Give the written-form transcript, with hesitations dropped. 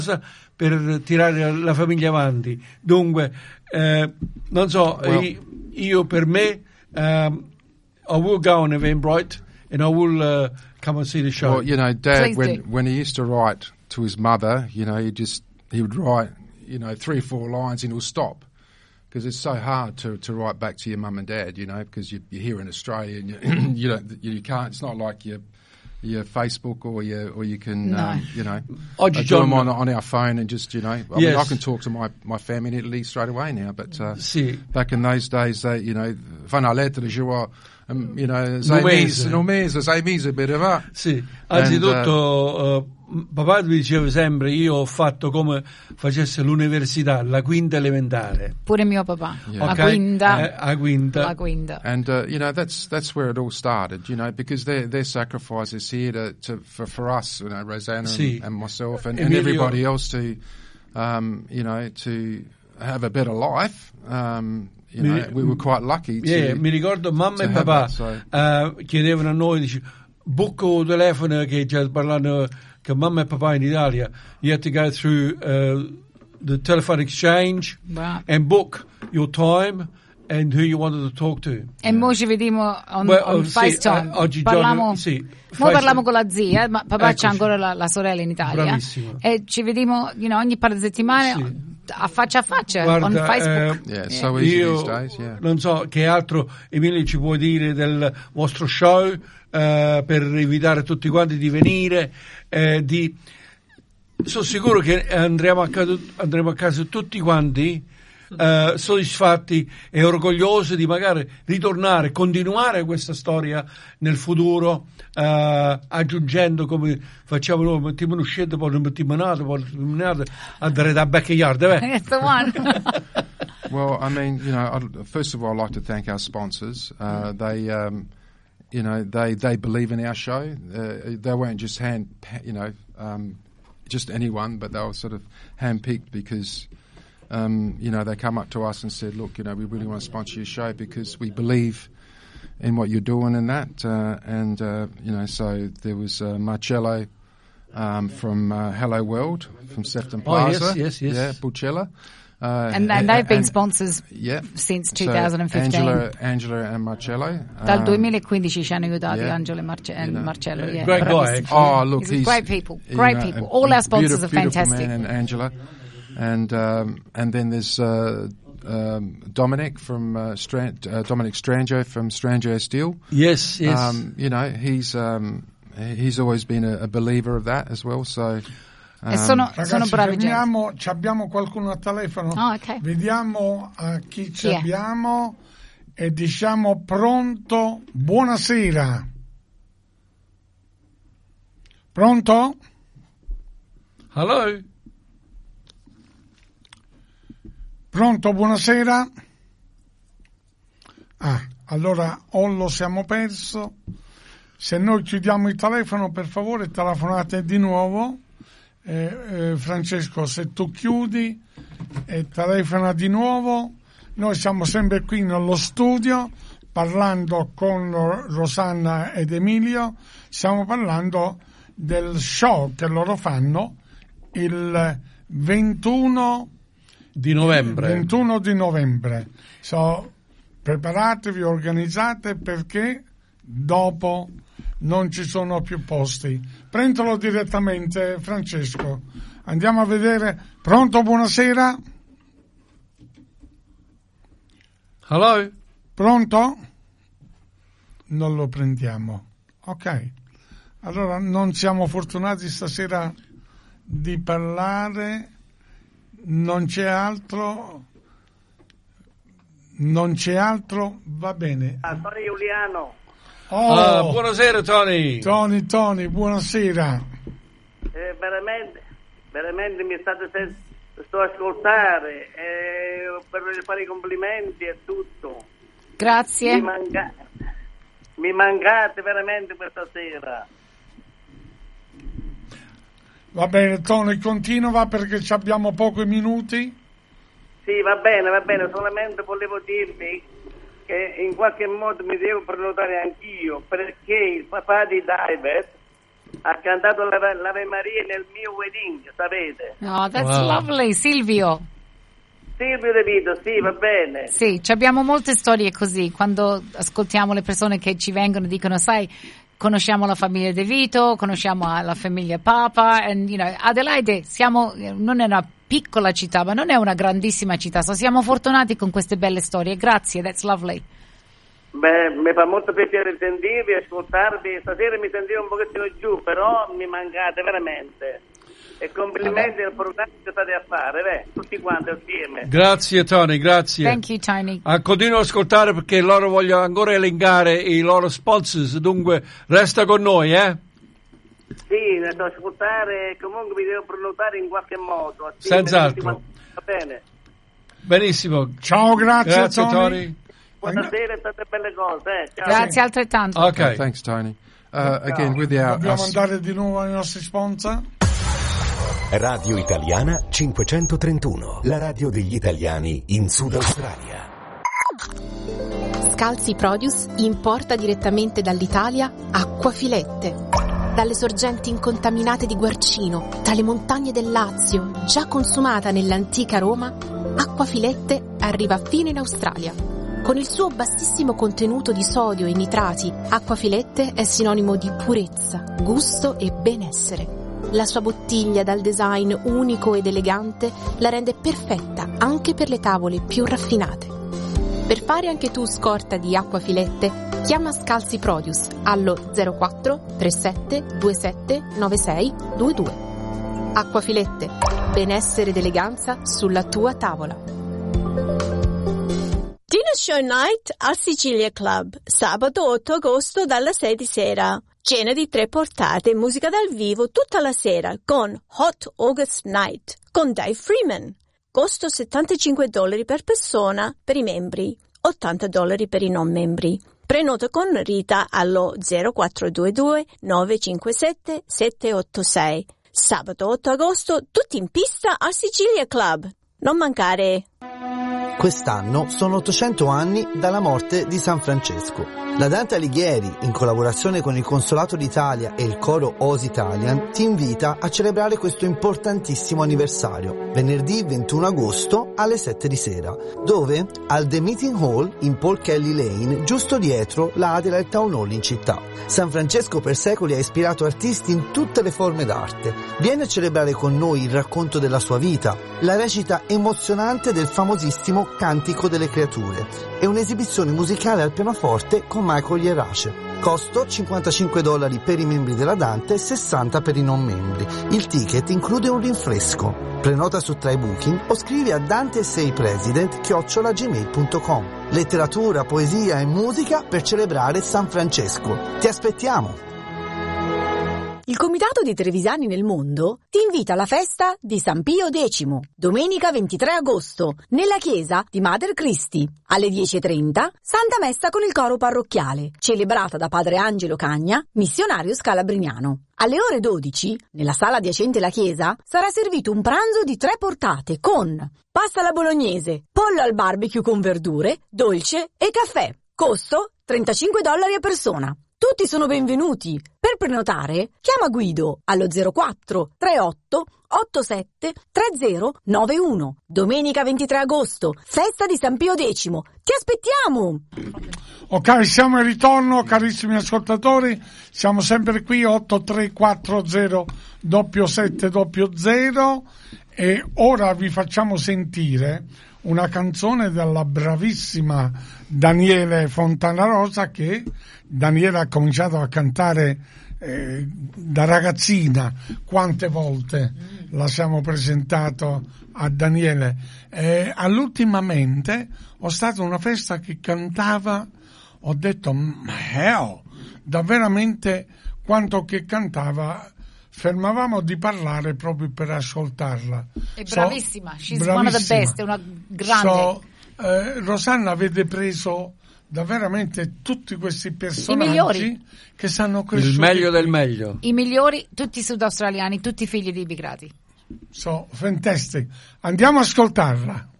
per tirare la famiglia avanti. Dunque, non so, io per me, I will go on Eventbrite and I will come and see the show. Well, you know, Dad, Please when he used to write to his mother, you know, he would write, you know, 3 or 4 lines and he'll stop. Because it's so hard to write back to your mum and dad, you know, because you're here in Australia and you can't. It's not like your Facebook or you can you know do them on our phone and just, you know. I mean, I can talk to my family in Italy straight away now, but back in those days, they, you know, fa una lettera, you know, 6 mesi per va. Sì, anzitutto papà mi diceva sempre, io ho fatto come facesse l'università, la quinta elementare. Pure mio papà. Yeah. Okay. La quinta. And you know, that's where it all started, you know, because their sacrifice is here for us, you know, Rosanna and myself and everybody else to you know, to have a better life. You know, we were quite lucky to, mi ricordo mamma e papà chiedevano a noi, dice, book o telefono, che già parlando che mamma e papà in Italia, you have to go through the telephone exchange and book your time and who you wanted to talk to. E mo ci vediamo on FaceTime. Parliamo con la zia, ma papà c'ha ancora la sorella in Italia. Bravissimo. E ci vediamo, you know, ogni par di settimane a faccia, guarda, on Facebook. So easy these days, non so che altro Emilio ci puoi dire del vostro show, per invitare tutti quanti di venire, sono sicuro che andremo a casa tutti quanti soddisfatti e orgogliosi di magari ritornare, continuare questa storia nel futuro, aggiungendo, come facciamo noi, mettiamo un'uscita, poi mettiamo un'altra, andare da backyard. That's the one. Well, I mean, you know, first of all, I'd like to thank our sponsors. They you know, they believe in our show. They won't just just anyone, but they'll sort of handpicked because, you know, they come up to us and said, look, you know, we really want to sponsor your show because we believe in what you're doing and that. You know, so there was Marcello from Hello World, from Sefton Plaza. Oh, yes. Yeah, Buccella. And they've been sponsors since 2015. So Angela and Marcello. Dal 2015 ci hanno aiutati Angela and Marcello. Yeah. Great guy. Oh, look, he's great people. Great people. All our sponsors are fantastic. Man, and Angela. And then there's Dominic from Dominic Strangio from Strangio Steel. Yes. You know, he's always been a believer of that as well. So. Sono bravi. Abbiamo qualcuno a telefono. Oh, okay. Vediamo chi ci abbiamo e diciamo pronto. Buonasera. Pronto? Hello. Pronto, buonasera. Allora o lo siamo perso. Se noi chiudiamo il telefono, per favore telefonate di nuovo. Francesco, se tu chiudi e telefona di nuovo, noi siamo sempre qui nello studio parlando con Rosanna ed Emilio, stiamo parlando del show che loro fanno il 21 di novembre. Preparatevi, organizzate, perché dopo non ci sono più posti. Prendilo direttamente, Francesco. Andiamo a vedere. Pronto, buonasera. Hello. Pronto? Non lo prendiamo. Ok. Allora non siamo fortunati stasera di parlare. Non c'è altro, va bene. Sono Giuliano. Buonasera Tony, buonasera. Veramente mi sto a ascoltare, per fare i complimenti e tutto. Grazie. Mi mancate veramente questa sera. Va bene, Tony, continua perché abbiamo pochi minuti. Sì, va bene, solamente volevo dirvi che in qualche modo mi devo prenotare anch'io, perché il papà di David ha cantato l'Ave Maria nel mio wedding, sapete? No, that's lovely. Silvio De Vito, sì, va bene. Sì, abbiamo molte storie così, quando ascoltiamo le persone che ci vengono e dicono, sai, conosciamo la famiglia De Vito, conosciamo la famiglia Papa, and, you know, Adelaide non è una piccola città, ma non è una grandissima città, siamo fortunati con queste belle storie, grazie, that's lovely. Beh, mi fa molto piacere sentirvi, ascoltarvi, stasera mi sentivo un pochettino giù, però mi mancate veramente. E complimenti al programma che state a fare, tutti quanti assieme. Grazie Tony, grazie. Thank you Tony. Continuo ad ascoltare perché loro vogliono ancora elencare i loro sponsors, dunque resta con noi, Sì, ne sto ascoltare, comunque vi devo prenotare in qualche modo. Assieme, senz'altro. Va bene. Benissimo. Ciao, grazie Tony. Buonasera e tante belle cose. Ciao. Grazie altrettanto. Ok. Thanks Tony. Again, with our... Dobbiamo andare di nuovo ai nostri sponsor? Radio Italiana 531, la radio degli italiani in Sud Australia. Scalzi Produce importa direttamente dall'Italia acquafilette. Dalle sorgenti incontaminate di Guarcino, dalle montagne del Lazio, già consumata nell'antica Roma, acquafilette arriva fino in Australia. Con il suo bassissimo contenuto di sodio e nitrati, acquafilette è sinonimo di purezza, gusto e benessere. La sua bottiglia dal design unico ed elegante la rende perfetta anche per le tavole più raffinate. Per fare anche tu scorta di acquafilette, chiama Scalzi Produce allo 04 37 27 96 22. Acquafilette, benessere ed eleganza sulla tua tavola. Dinner Show Night al Sicilia Club, sabato 8 agosto dalla 6 di sera. Cena di 3 portate e musica dal vivo tutta la sera con Hot August Night con Dave Freeman. Costo $75 per persona per i membri, $80 per i non membri. Prenota con Rita allo 0422 957 786. Sabato 8 agosto tutti in pista al Sicilia Club. Non mancare! Quest'anno sono 800 anni dalla morte di San Francesco. La Dante Alighieri, in collaborazione con il Consolato d'Italia e il coro Os Italian, ti invita a celebrare questo importantissimo anniversario, venerdì 21 agosto alle 7 di sera, dove? Al The Meeting Hall in Paul Kelly Lane, giusto dietro la Adelaide Town Hall in città. San Francesco per secoli ha ispirato artisti in tutte le forme d'arte. Vieni a celebrare con noi il racconto della sua vita, la recita emozionante del famosissimo Cantico delle Creature e un'esibizione musicale al pianoforte con Michael Yerace. Costo $55 per i membri della Dante e 60 per i non membri. Il ticket include un rinfresco. Prenota su TryBooking o scrivi a danteseipresident@gmail.com. Letteratura, poesia e musica per celebrare San Francesco. Ti aspettiamo! Il Comitato di Trevisani nel Mondo ti invita alla festa di San Pio X, domenica 23 agosto, nella chiesa di Mother Christie. Alle 10:30, Santa Messa con il coro parrocchiale, celebrata da Padre Angelo Cagna, missionario scalabriniano. Alle ore 12, nella sala adiacente alla chiesa, sarà servito un pranzo di 3 portate con pasta alla bolognese, pollo al barbecue con verdure, dolce e caffè. Costo $35 a persona. Tutti sono benvenuti. Per prenotare, chiama Guido allo 04 38 87 3091. Domenica 23 agosto, festa di San Pio X. Ti aspettiamo! Ok, siamo in ritorno, carissimi ascoltatori. Siamo sempre qui, 8340 7700, e ora vi facciamo sentire una canzone della bravissima Daniele Fontanarosa, che Daniele ha cominciato a cantare da ragazzina. Quante volte la siamo presentato a Daniele. All'ultimamente ho stato a una festa che cantava, ho detto hell, da veramente quanto che cantava fermavamo di parlare proprio per ascoltarla. È bravissima, she's one of the best, è una grande. Rosanna, avete preso da veramente tutti questi personaggi che sanno cresciuti. Il meglio del meglio. I migliori, tutti sudaustraliani, tutti figli di immigrati. So, fantastic. Andiamo a ascoltarla.